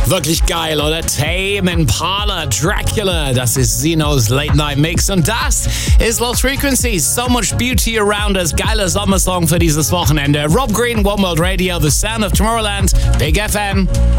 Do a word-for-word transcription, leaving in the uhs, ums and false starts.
Wirklich geil, oder? Tame Impala, Dracula, das ist Zeno's Late Night Mix und das ist Lost Frequencies. So much beauty around us. Geiler Sommersong für dieses Wochenende. Rob Green, One World Radio, The Sound of Tomorrowland, Big F M.